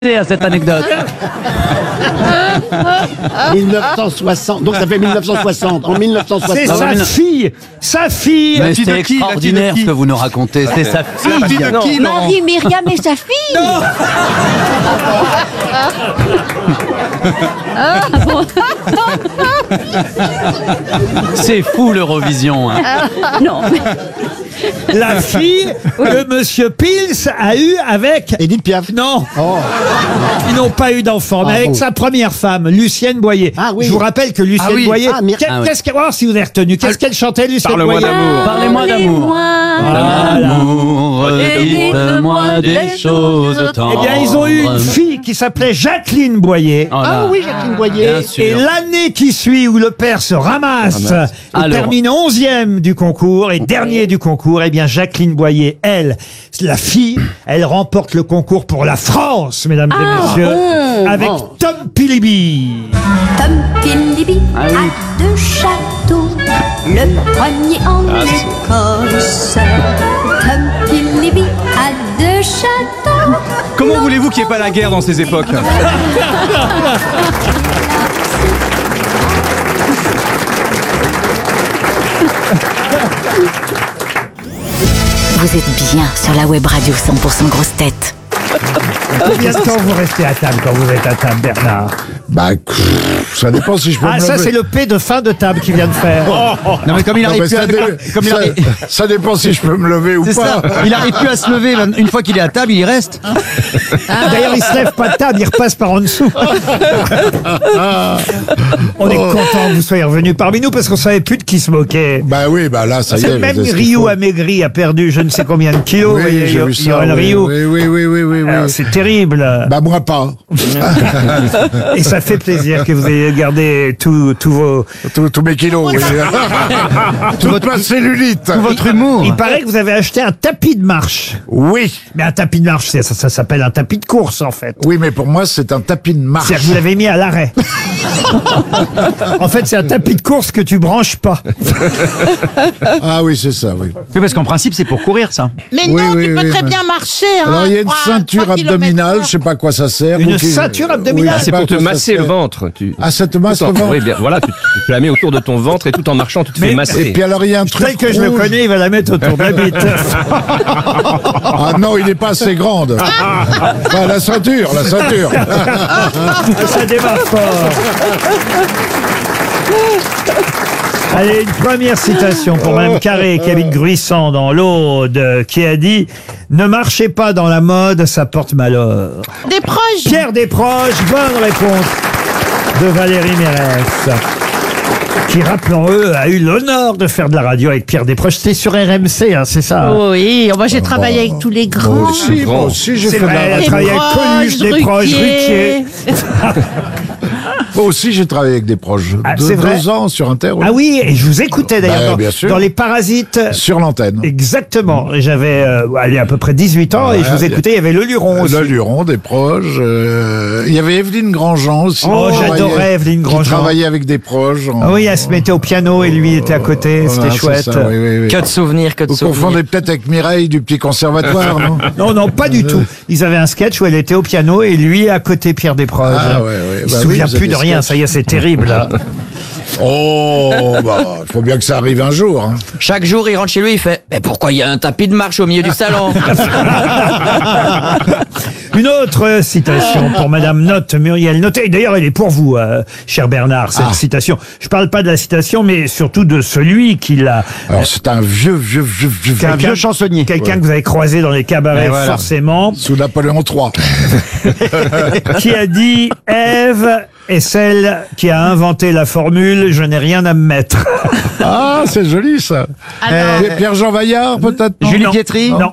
à cette anecdote. 1960, donc ça fait 1960. En 1960. C'est sa fille. Mais c'est extraordinaire ce que vous nous racontez. C'est sa fille. Marie, Myriam et sa fille. C'est fou l'Eurovision. Hein. Non, mais La fille que Monsieur Pils a eu avec... Edith Piaf. Non, Oh. ils n'ont pas eu d'enfant, mais Ah, avec oh. sa première femme, Lucienne Boyer. Ah, oui. Je vous rappelle que Lucienne oui. Boyer... Ah, mais- Qu'est-ce qu'elle... Oh, si vous avez retenu, qu'est-ce qu'elle chantait, Lucienne Boyer? Parlez-moi d'amour. L'amour, dites-moi des choses tendres. Eh bien, ils ont eu une fille qui s'appelait Jacqueline Boyer. Oh là. Ah oui, Jacqueline Boyer. Bien sûr. Et l'année qui suit, où le père se ramasse et Alors. termine 11e du concours et dernier du concours, eh bien Jacqueline Boyer, elle, la fille, elle remporte le concours pour la France, mesdames et messieurs, avec Tom Pilibi. Tom Pilibi Ah oui. a deux châteaux, le premier en Écosse. Tom Pilibi a deux châteaux. Comment voulez-vous qu'il n'y ait pas la guerre dans ces époques? Vous êtes bien sur la web radio 100% grosse tête. Combien de temps vous restez à table quand vous êtes à table, Bernard? Bah, ça dépend si je peux Ah, me ça lever. c'est le P de fin de table qu'il vient de faire. Non mais comme il Non, arrive mais plus ça, à... comme il ça- arrive... ça dépend si je peux me lever ou C'est pas. ça, il arrive plus à se lever. Une fois qu'il est à table, il y reste. D'ailleurs, il se lève pas de table, il repasse par en dessous. On est content que vous soyez revenu parmi nous parce qu'on savait plus de qui se moquait. Bah oui, bah là, ça y est. C'est même je sais ce qu'il Ryu faut. amaigri a perdu je ne sais combien de kilos. Oui, voyez, j'ai vu ça. Yoann Oui, Ryu. oui. Alors, c'est terrible. Bah moi pas. Et ça fait plaisir que vous ayez gardé tous vos... Tous mes kilos, oui. Toute ma cellulite. Votre humour. Il paraît que vous avez acheté un tapis de marche. Oui. Mais un tapis de marche, ça s'appelle un tapis de course en fait. Oui, mais pour moi, c'est un tapis de marche. C'est-à-dire que vous l'avez mis à l'arrêt. En fait, c'est un tapis de course que tu branches pas. Ah oui, c'est ça, oui. Oui, parce qu'en principe, c'est pour courir, ça. Mais Oui, non, oui, tu peux oui, très mais- bien marcher. Alors, il y a une 3 ceinture kilomètres abdominale, heure. je sais pas à quoi ça sert. Une ou qui- ceinture abdominale je sais C'est pas pour à te quoi ça masser le sert. ventre. Ah, ça te masse Tout le en- ventre. Oui, bien, voilà, tu la mets autour de ton ventre et tout en marchant, tu te Mais- fais Et masser. puis alors, il y a un Tel truc que je le rouge. connais, il va la mettre autour de la bite. Ah non, il n'est pas assez grande. Ah, la ceinture. Ça démarre fort. Allez, une première citation pour Mme Carré, qui habite Gruissant dans l'Aude, qui a dit « Ne marchez pas dans la mode, ça porte malheur Des proches. ». Pierre Desproges, bonne réponse de Valérie Mérès, qui, rappelons-le, a eu l'honneur de faire de la radio avec Pierre Desproges. C'était sur RMC, hein, c'est ça? Oui, moi j'ai travaillé avec tous les grands. Moi aussi, j'ai C'est fait de vrai, la elle a radio. travaillé avec Coluche, Desproges, Ruquier. Moi aussi, j'ai travaillé avec des proches. Ah, De c'est vrai 2 ans sur Inter. oui. Ah oui, et je vous écoutais d'ailleurs bien dans, sûr. dans Les Parasites. Sur l'antenne. Exactement. Et j'avais allez, à peu près 18 ans et je vous écoutais, il y avait Le Luron aussi. Le Luron, des proches. Il y avait Evelyne Grandjean aussi. Oh, qui j'adorais travaillait- Evelyne Grandjean. Qui travaillait avec des proches. Ah oui, elle se mettait au piano et lui était à côté, Voilà, c'était c'est chouette. ça, oui. Que de souvenirs, que de Vous confondez peut-être avec Mireille du petit conservatoire, non? Non, non, pas du tout. Ils avaient un sketch où elle était au piano et lui à côté Pierre Desproges. Ah, ouais. Il Bah se souvient oui, vous plus avez de des rien, sketchs. ça y est, c'est terrible. Là. Oh, bah, il faut bien que ça arrive un jour. Hein. Chaque jour, il rentre chez lui, il fait « Mais pourquoi il y a un tapis de marche au milieu du salon ?» Une autre citation pour Madame Note, Muriel Note. Et d'ailleurs, elle est pour vous, cher Bernard, cette citation. Je parle pas de la citation, mais surtout de celui qui l'a... Alors, c'est un vieux Quelqu'un- vieux chansonnier. Quelqu'un que vous avez croisé dans les cabarets, Et voilà. forcément, sous Napoléon III. qui a dit « Ève est celle qui a inventé la formule « Je n'ai rien à me mettre ». Ah, c'est joli, ça. Alors, Pierre-Jean Vaillard, peut-être? non Julie Non. Pietri. Non.